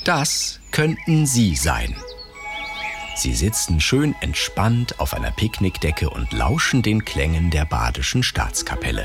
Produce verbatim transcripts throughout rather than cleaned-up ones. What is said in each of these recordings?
Das könnten Sie sein. Sie sitzen schön entspannt auf einer Picknickdecke und lauschen den Klängen der Badischen Staatskapelle.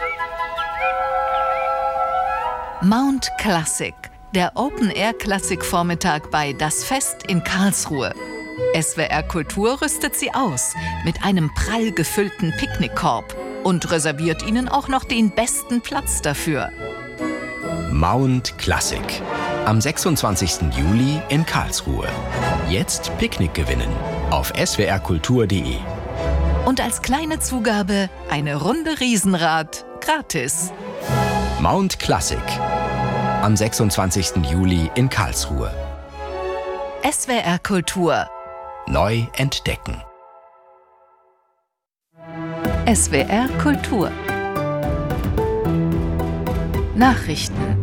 Mount Classic, der Open-Air-Klassik-Vormittag bei Das Fest in Karlsruhe. S W R Kultur rüstet Sie aus mit einem prall gefüllten Picknickkorb und reserviert Ihnen auch noch den besten Platz dafür. Mount Classic. Am sechsundzwanzigsten Juli in Karlsruhe. Jetzt Picknick gewinnen auf s w r kultur punkt d e. Und als kleine Zugabe eine Runde Riesenrad gratis. Mount Classic. Am sechsundzwanzigsten Juli in Karlsruhe. S W R Kultur. Neu entdecken. S W R Kultur. Nachrichten.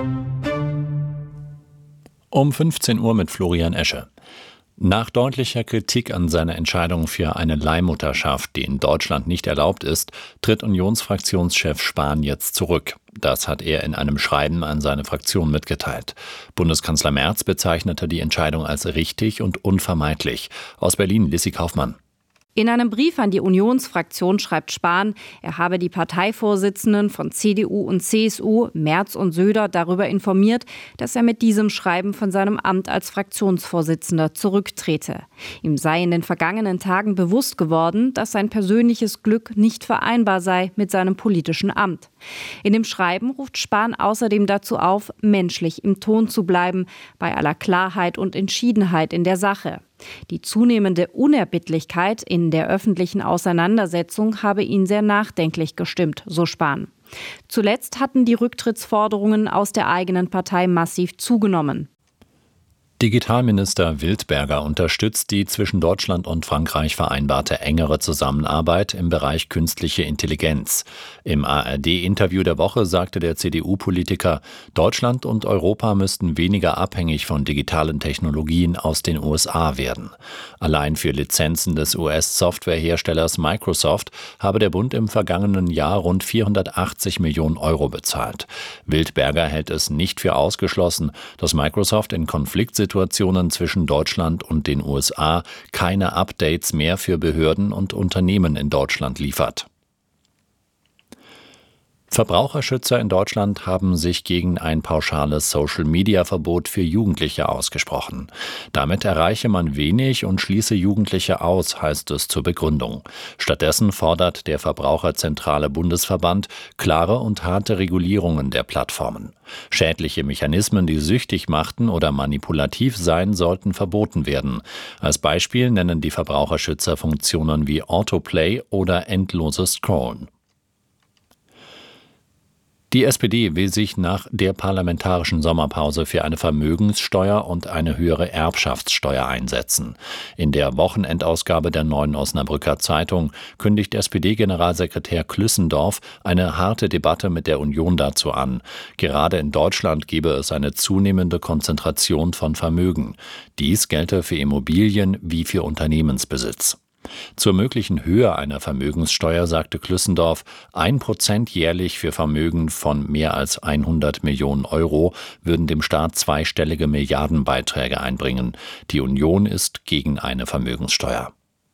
Um fünfzehn Uhr mit Florian Esche. Nach deutlicher Kritik an seiner Entscheidung für eine Leihmutterschaft, die in Deutschland nicht erlaubt ist, tritt Unionsfraktionschef Spahn jetzt zurück. Das hat er in einem Schreiben an seine Fraktion mitgeteilt. Bundeskanzler Merz bezeichnete die Entscheidung als richtig und unvermeidlich. Aus Berlin, Lissi Kaufmann. In einem Brief an die Unionsfraktion schreibt Spahn, er habe die Parteivorsitzenden von C D U und C S U, Merz und Söder, darüber informiert, dass er mit diesem Schreiben von seinem Amt als Fraktionsvorsitzender zurücktrete. Ihm sei in den vergangenen Tagen bewusst geworden, dass sein persönliches Glück nicht vereinbar sei mit seinem politischen Amt. In dem Schreiben ruft Spahn außerdem dazu auf, menschlich im Ton zu bleiben, bei aller Klarheit und Entschiedenheit in der Sache. Die zunehmende Unerbittlichkeit in der öffentlichen Auseinandersetzung habe ihn sehr nachdenklich gestimmt, so Spahn. Zuletzt hatten die Rücktrittsforderungen aus der eigenen Partei massiv zugenommen. Digitalminister Wildberger unterstützt die zwischen Deutschland und Frankreich vereinbarte engere Zusammenarbeit im Bereich künstliche Intelligenz. Im A R D-Interview der Woche sagte der C D U-Politiker, Deutschland und Europa müssten weniger abhängig von digitalen Technologien aus den U S A werden. Allein für Lizenzen des U S-Softwareherstellers Microsoft habe der Bund im vergangenen Jahr rund vierhundertachtzig Millionen Euro bezahlt. Wildberger hält es nicht für ausgeschlossen, dass Microsoft in Konfliktsituationen Situationen zwischen Deutschland und den U S A keine Updates mehr für Behörden und Unternehmen in Deutschland liefert. Verbraucherschützer in Deutschland haben sich gegen ein pauschales Social-Media-Verbot für Jugendliche ausgesprochen. Damit erreiche man wenig und schließe Jugendliche aus, heißt es zur Begründung. Stattdessen fordert der Verbraucherzentrale Bundesverband klare und harte Regulierungen der Plattformen. Schädliche Mechanismen, die süchtig machten oder manipulativ seien, sollten verboten werden. Als Beispiel nennen die Verbraucherschützer Funktionen wie Autoplay oder endloses Scrollen. Die S P D will sich nach der parlamentarischen Sommerpause für eine Vermögenssteuer und eine höhere Erbschaftssteuer einsetzen. In der Wochenendausgabe der Neuen Osnabrücker Zeitung kündigt S P D-Generalsekretär Klüssendorf eine harte Debatte mit der Union dazu an. Gerade in Deutschland gebe es eine zunehmende Konzentration von Vermögen. Dies gelte für Immobilien wie für Unternehmensbesitz. Zur möglichen Höhe einer Vermögenssteuer sagte Klüssendorf, ein Prozent jährlich für Vermögen von mehr als hundert Millionen Euro würden dem Staat zweistellige Milliardenbeiträge einbringen. Die Union ist gegen eine Vermögenssteuer.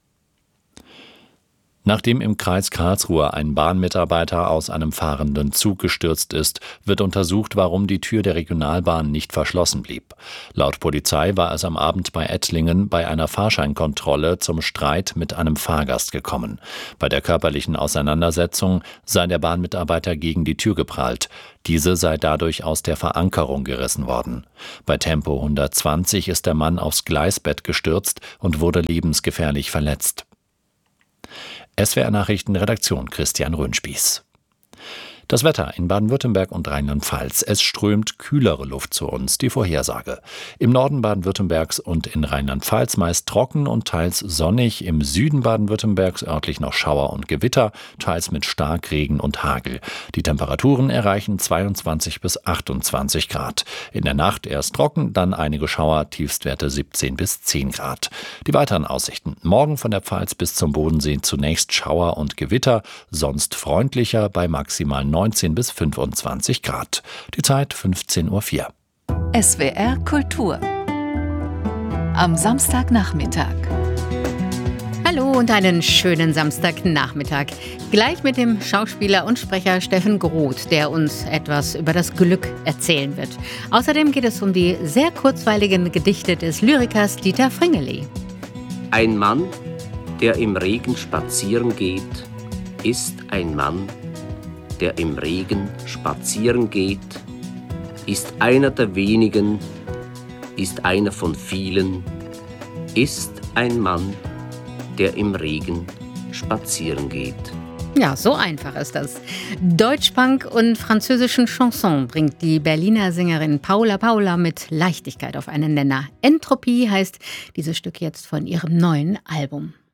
Nachdem im Kreis Karlsruhe ein Bahnmitarbeiter aus einem fahrenden Zug gestürzt ist, wird untersucht, warum die Tür der Regionalbahn nicht verschlossen blieb. Laut Polizei war es am Abend bei Ettlingen bei einer Fahrscheinkontrolle zum Streit mit einem Fahrgast gekommen. Bei der körperlichen Auseinandersetzung sei der Bahnmitarbeiter gegen die Tür geprallt. Diese sei dadurch aus der Verankerung gerissen worden. Bei Tempo hundertzwanzig ist der Mann aufs Gleisbett gestürzt und wurde lebensgefährlich verletzt. S W R-Nachrichten, Redaktion Christian Röhnspieß. Das Wetter in Baden-Württemberg und Rheinland-Pfalz. Es strömt kühlere Luft zu uns, die Vorhersage. Im Norden Baden-Württembergs und in Rheinland-Pfalz meist trocken und teils sonnig. Im Süden Baden-Württembergs örtlich noch Schauer und Gewitter, teils mit Starkregen und Hagel. Die Temperaturen erreichen zweiundzwanzig bis achtundzwanzig Grad. In der Nacht erst trocken, dann einige Schauer, Tiefstwerte siebzehn bis zehn Grad. Die weiteren Aussichten. Morgen von der Pfalz bis zum Bodensee zunächst Schauer und Gewitter, sonst freundlicher bei maximal neunzehn bis fünfundzwanzig Grad. Die Zeit fünfzehn Uhr vier. S W R Kultur. Am Samstagnachmittag. Hallo und einen schönen Samstagnachmittag. Gleich mit dem Schauspieler und Sprecher Steffen Groth, der uns etwas über das Glück erzählen wird. Außerdem geht es um die sehr kurzweiligen Gedichte des Lyrikers Dieter Fringeli. Ein Mann, der im Regen spazieren geht, ist ein Mann, der im Regen spazieren geht, ist einer der wenigen, ist einer von vielen, ist ein Mann, der im Regen spazieren geht. Ja, so einfach ist das. Deutschpunk und französischen Chanson bringt die Berliner Sängerin Paula Paula mit Leichtigkeit auf einen Nenner. Entropie heißt dieses Stück jetzt von ihrem neuen Album.